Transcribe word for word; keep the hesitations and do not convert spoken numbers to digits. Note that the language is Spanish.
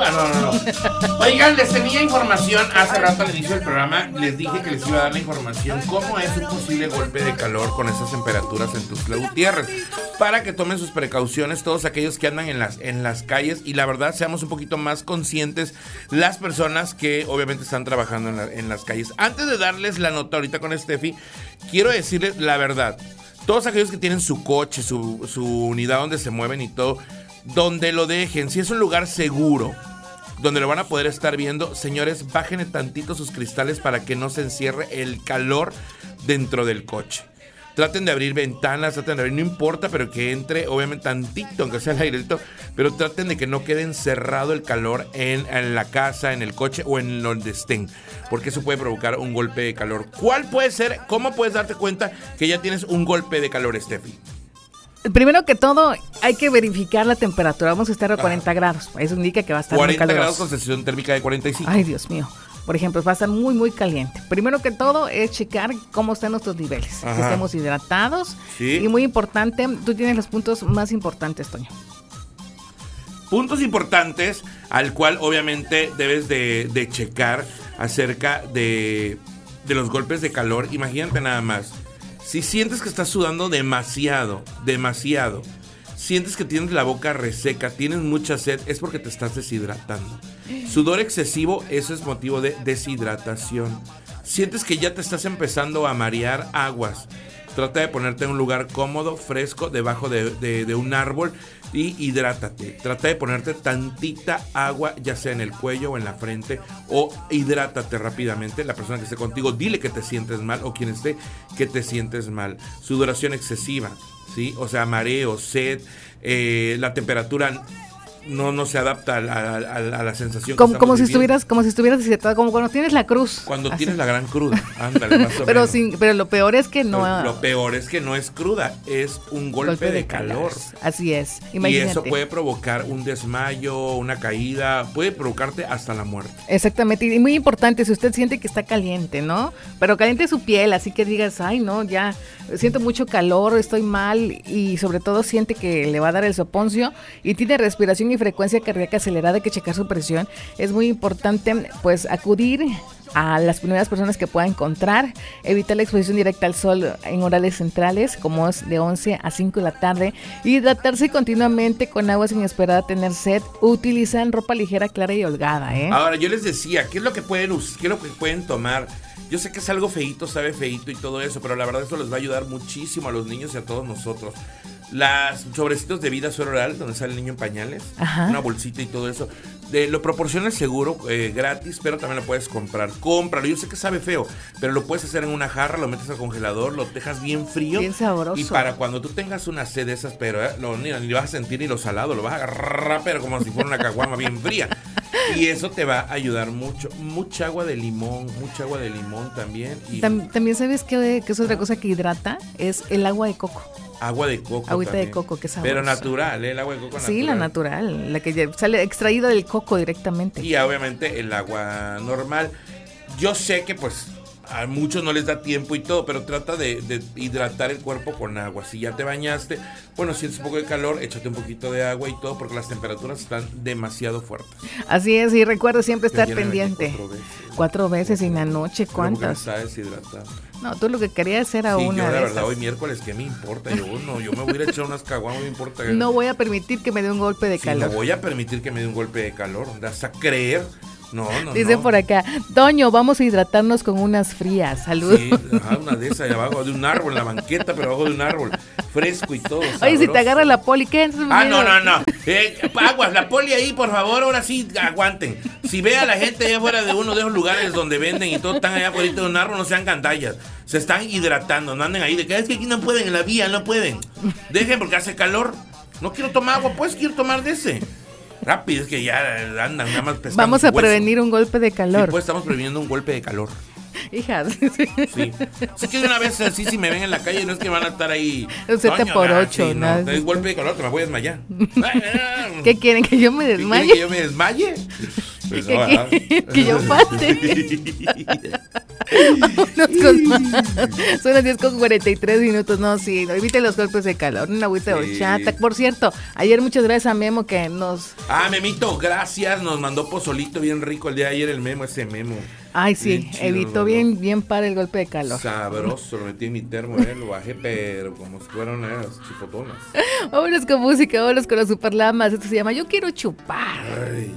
nada, no, no, no. Oigan, les tenía información hace rato al inicio del programa. Les dije que les iba a dar la información cómo es un posible golpe de calor con esas temperaturas en Tuxtla Gutiérrez, para que tomen sus precauciones todos aquellos que andan en las, en las calles, y la verdad seamos un poquito más conscientes las personas que obviamente están trabajando en, la, en las calles. Antes de darles la nota ahorita con Steffi, quiero decirles la verdad. Todos aquellos que tienen su coche, su, su unidad donde se mueven y todo, donde lo dejen, si es un lugar seguro, donde lo van a poder estar viendo, señores, bájenle tantito sus cristales para que no se encierre el calor dentro del coche. Traten de abrir ventanas, traten de abrir, no importa, pero que entre, obviamente, tantito, aunque sea el airecito, pero traten de que no quede encerrado el calor en, en la casa, en el coche o en donde estén, porque eso puede provocar un golpe de calor. ¿Cuál puede ser? ¿Cómo puedes darte cuenta que ya tienes un golpe de calor, Steffi? Primero que todo, hay que verificar la temperatura. Vamos a estar a cuarenta grados. Eso indica que va a estar muy caluroso. cuarenta grados con sensación térmica de cuarenta y cinco. Ay, Dios mío. Por ejemplo, va a estar muy, muy caliente. Primero que todo es checar cómo están nuestros niveles. Ajá. Que estemos hidratados. Sí. Y muy importante, tú tienes los puntos más importantes, Toño. Puntos importantes al cual obviamente debes de, de checar acerca de, de los golpes de calor. Imagínate nada más. Si sientes que estás sudando demasiado, demasiado, sientes que tienes la boca reseca, tienes mucha sed, es porque te estás deshidratando. Sudor excesivo, eso es motivo de deshidratación. Sientes que ya te estás empezando a marear, aguas. Trata de ponerte en un lugar cómodo, fresco, debajo de, de, de un árbol y hidrátate. Trata de ponerte tantita agua, ya sea en el cuello o en la frente, o hidrátate rápidamente. La persona que esté contigo, dile que te sientes mal, o quien esté, que te sientes mal. Sudoración excesiva, ¿sí? O sea, mareo, sed, eh, la temperatura no, no se adapta a, a, a, a la sensación como, que como si viviendo. estuvieras como si estuvieras deshidratado, como cuando tienes la cruz. Cuando así. Tienes la gran cruda, ándale, más o pero menos. sin, pero lo peor es que no. Lo, lo peor es que no es cruda, es un golpe, golpe de, de calor. Así es. Imagínate. Y eso puede provocar un desmayo, una caída, puede provocarte hasta la muerte. Exactamente, y muy importante, si usted siente que está caliente, ¿no? Pero caliente su piel, así que digas, ay, no, ya siento mucho calor, estoy mal, y sobre todo siente que le va a dar el soponcio y tiene respiración y frecuencia cardíaca acelerada, hay que checar su presión. Es muy importante, pues, acudir a las primeras personas que pueda encontrar, evitar la exposición directa al sol en horarios centrales, como es de once a cinco de la tarde, hidratarse continuamente con agua sin esperar a tener sed, utilizar ropa ligera, clara y holgada, ¿eh? Ahora, yo les decía, ¿qué es lo que pueden, qué es lo que pueden tomar? Yo sé que es algo feíto, sabe feíto y todo eso, pero la verdad eso les va a ayudar muchísimo a los niños y a todos nosotros. Las sobrecitos de vida suero oral, donde sale el niño en pañales, ajá, una bolsita y todo eso, de, lo proporciona el seguro eh, gratis, pero también lo puedes comprar. Cómpralo, yo sé que sabe feo, pero lo puedes hacer en una jarra, lo metes al congelador, lo dejas bien frío, bien sabroso. Y para cuando tú tengas una sed de esas, pero eh, lo, ni, ni vas a sentir ni lo salado, lo vas a agarrar, pero como si fuera una caguama bien fría. Y eso te va a ayudar mucho. Mucha agua de limón, mucha agua de limón también. Y Tam, también sabes que, que es otra cosa que hidrata, es el agua de coco. Agua de coco. Agüita también. de coco, que sabroso. Pero natural, ¿eh? El agua de coco natural. Sí, la natural, la que ya sale extraída del coco directamente. Y obviamente el agua normal. Yo sé que pues a muchos no les da tiempo y todo, pero trata de, de hidratar el cuerpo con agua. Si ya te bañaste, bueno, sientes un poco de calor, échate un poquito de agua y todo, porque las temperaturas están demasiado fuertes. Así es, y recuerda siempre estar Te pendiente. Cuatro veces. Cuatro veces en la noche, ¿cuántas? Está deshidratado. No, tú lo que querías era sí, una yo, la de verdad, esas. hoy miércoles, ¿qué me importa? Yo no, yo me voy a ir a echar unas caguamas, no me importa. No voy a permitir que me dé un golpe de sí, calor. No voy a permitir que me dé un golpe de calor. ¿Vas a creer? No, no, Dice no. por acá, Toño, vamos a hidratarnos con unas frías. Saludos. Sí, ajá, una de esas abajo de un árbol, en la banqueta, pero abajo de un árbol, fresco y todo. Oye, sabroso. si te agarra la poli, ¿qué? Ah, no, no, no. Eh, aguas, la poli ahí, por favor, ahora sí, aguanten. Si ve a la gente allá afuera de uno de esos lugares donde venden y todo, están allá afuera de un árbol, no sean gandallas. Se están hidratando, no anden ahí de que es que aquí no pueden, en la vía no pueden. Dejen porque hace calor. No quiero tomar agua, pues quiero tomar de ese. Rápido, es que ya andan nada más pescando. Vamos a hueso. prevenir un golpe de calor. Sí, pues estamos previniendo un golpe de calor. Hija. Sí. Así que de una vez así, si me ven en la calle, no es que van a estar ahí. Un siete por ocho, sí, no. Es golpe de calor, te me voy a desmayar. ¿Qué quieren? ¿Que yo me desmaye? ¿Quieren que yo me desmaye? Pues ¿Que, no, que, que yo falte. Vámonos con más. Son las diez con cuarenta y tres minutos. No, sí, no, evite los golpes de calor. Una agüita de Sí. horchata. Por cierto, ayer muchas gracias a Memo que nos. Ah, Memito, gracias. Nos mandó pozolito bien rico el día de ayer, el Memo, ese Memo. Ay, sí, Bien chido, evitó hermano. bien, bien para el golpe de calor. Sabroso, lo metí en mi termo, eh, lo bajé, pero como si fueran unas chipotonas. Vámonos con música, vámonos con los superlamas. Esto se llama Yo Quiero Chupar. Ay.